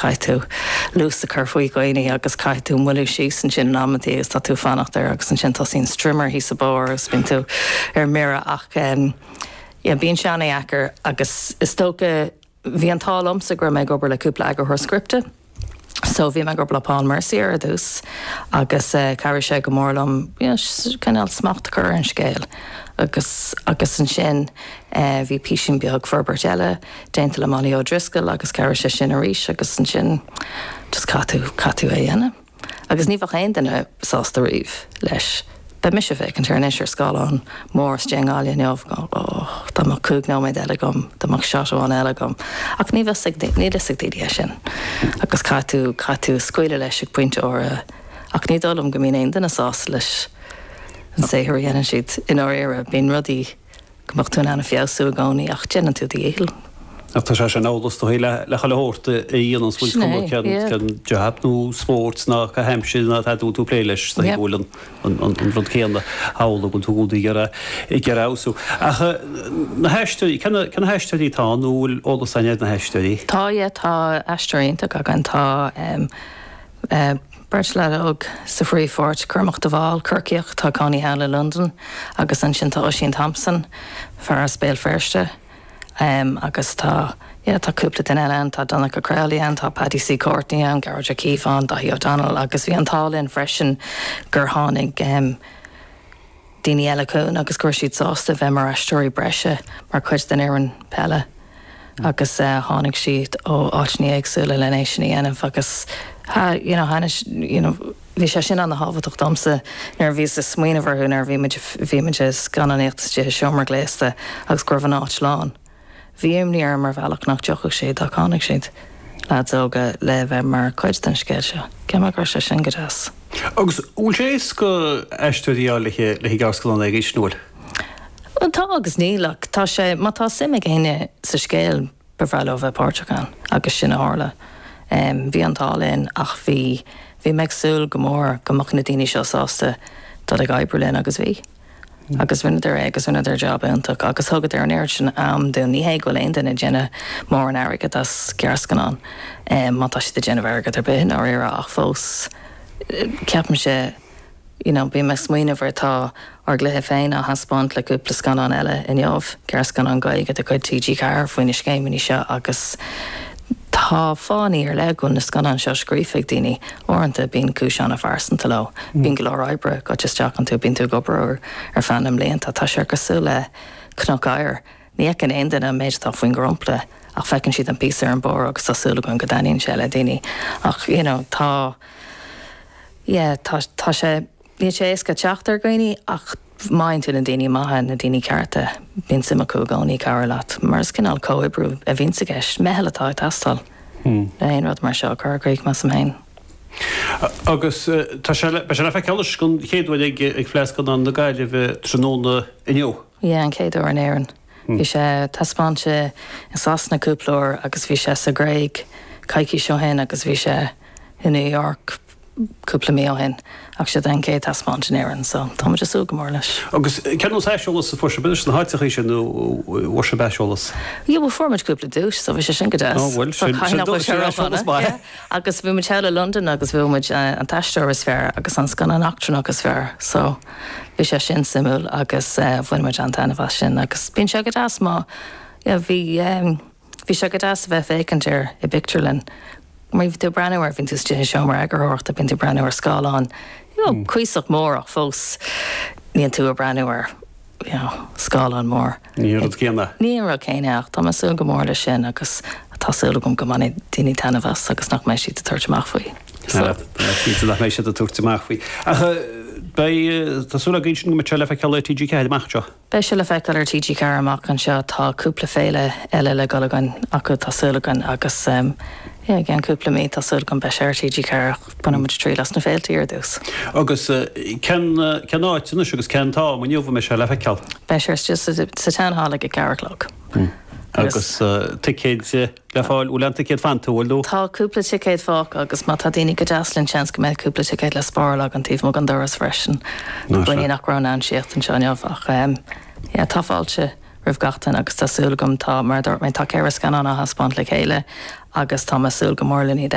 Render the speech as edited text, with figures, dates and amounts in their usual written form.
caiú lús a chufuí goine agus caiú muú sí san sin námatí agus tá tú fannacht ar agus an sin tá sín strimmer hí sa bór agus bin tú ar mira ach bíon seanna achar agus is tócha bhí an tálam sa gur méid gobar leúpla agur thu scripte. So bhí me gur blapá mercy ar dús agus cair sé go mórlam canál smacht chur an scéil agus an sin bhí písin beag forbert eile déanta le Molly O'Driscoll agus cair sé sin a ríis agus an sin just catú é dhéanana. Agus ní bhah aon duine sásta riomh leis. Be mis bheith an tuirnéis ar scáilán mór stéáile neomh tá mar cúg nóid eile gom, tá mar seaáin eile gom. Ach ní níle daí sin. Agus catú scuile leis ag pointe óra ach ní dulm go míon duna sás leis an séthir dhéanaan siad in áire bíon rudaí goach tún anna fiosú a gánaí ach déanaan tú dhéal. Tá sé sé nálas le chailehórta íon sfuil cean dehabnú sport ná a heimsin na headú tú plé leis na bhúlan an rud chéanna hála gon túúdaí i gar ású. Na heisteí cena heisteí tá núil ólas aine na heisteí? Tá tá eisteirínta a gan tá Bert le og sa Freefort chumach de bháil Kirkioch tá Connie Hall London agus an sin tá Oisin Thompson fear a spéil firste. Agus tá cúpla den eile tá Donna Crowley an tá Paddy C. Courtney an Garja Keefe an Dahi O'Donnell agus bhí an tálinn freisin gur tháinig daoine eile cún agus gur siad sásta bheith mar aisteoirí breise mar chuid den éireann pelle agus tháinig siad ó áitní agsúla le néisina dhéanamh agus bhí sé sin an na hábhaach domsa nar bhí sa smuoinehharún ar bhí meid gan an éachtaiste seomar gléasta agus gur bhan áit lán. Bhíim ní ar mar bhealach nach teocha sé a cánig siad leadóga le bheith mar chuid den scéil se. Ceime gur sé sin godáas. Agus úl sééis go eisteíá le gascailán ag isnúil? Tá agus nílach tá sé mátá simime héine sa scéil befreiló bheith Portán agus sin hála. Bhí an tálinn ach bhí meagsúil go mór gomach na daoine seo sásta dat ag Iberlin agus bhí. Agus rinne ar job antach agus thugad ar an air sin am dún ní hé go léon duna déine mór an airigad as cearcanan mátá si de déanamh airgad ar bin ar éire ach fós ceapan sé bí me smuoinehar tá ar gluthe féin a haspáint le cúpla scanán eile in jobh cearcanan gaigad a chuid TG Car faoine scéiminí seo agus tá fánaí ar le gon na scanan seo scríofaigh daoine orintanta bíon cúiseán a farsanta le. Bíon go leir oibre go teach an tú bíon tú gobar ar fannam léonnta tá sé cosú le cnoc air. Ní ag an aon duine méid tá faoin grompla ach fecinn siad an písa ar an bór agus tásúla gon go daíonn sé le daoine. Ach tá sé ní sé éca teachtar gaoine ach main tú na daoine maithe na daoine cearta bíon sim acu gánaí cara leat mar cinál cóibrú a bhín sa gceist mehelatá tastal. Le aon rud mar seo chu gréic mas am hain. Agus tá sé le feicelas gon chéadhfuil ag fleascan an na gaiile bheith tróna inniu? An céadú an éireann. Bhí sé taspáinte in sasna cúplóir agus bhí sé sa gréig caiicí seo hen agus bhí sé in New York cúpla mí hen ach sé den cé taspáinte in éireann so tá muid asú go mór leis. Agus ceanú éisiolalas sa fuair beidir na háiteach sin nó bhar se beisolalas? Iú bh formid cúpla dúis so bhí sé sin godáas. Agus bhí muid heile London agus bhí muid an taisteir is fearr agus an scan an achtrán agus fearr so bhí sé sin simú agus bhain muid an tainmh sin agus bíon se godáas má bhí se godáas bheith fécintir i Bicterlin. Mar bhí tú breanúir bhín tú stíine seo mar agurthachta bín tú breanúir scáilán. Cuiseach mór ach fós níon tú a breanúir scáilán mór. Ní rud céanna? Ní rud céine ach tá masú go mór le sin agus tásúla gom go manna daoine tainmhas agus nach méid siad a tuairteach faoi. nach méid siad a tuairteach faoi. Tásúla gin sin go te le feiceil ar TG Car amachseo? Bei se le feiceil ar TG Car amach an seo tá cúpla féile eile le galagan acu tásúlagan agus gan cúpla mí tásúla gan bei sé ar TG Car buna muid trí las na féiltaí ar dús. Agus cen áitina agus centá man jobh me se le feiceil? Bei sé just sa teanhála go Caraclog. Agus ticéid le fáil úlan ticéid fanúil? Tá cúpla ticéid fách agus má tá daoine go deaslinn seans go méid cúpla ticéid le spáirla an tíomh mo an doras freisin. Buine nach rán an siocht an seoneamhach. Tá fáilte rih gachtain agus tásúla gom tá mar dúirt mé tá céras gan anna haspáint le chéile agus tá masúil go mórlaní